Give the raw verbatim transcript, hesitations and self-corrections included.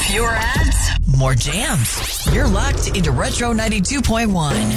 Fewer ads, more jams. You're locked into Retro ninety-two point one.